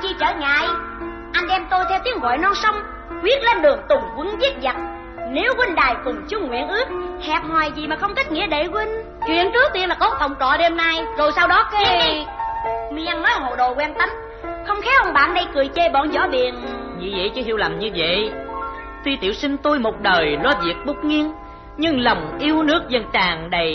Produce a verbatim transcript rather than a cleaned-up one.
chi trở ngại. Anh đem tôi theo tiếng gọi non sông, quyết lên đường tùng quấn giết giặc. Nếu huynh đài cùng chung nguyện ước, hẹp hòi gì mà không kết nghĩa đệ huynh. Chuyện trước tiên là có phòng trọ đêm nay, rồi sau đó cái mi ăn nói hồ đồ quen tánh. Không khéo ông bạn đây cười chê bọn võ biền. Vì vậy chứ hiểu lầm như vậy. Tuy tiểu sinh tôi một đời lo việc bút nghiêng, nhưng lòng yêu nước vẫn tràn đầy.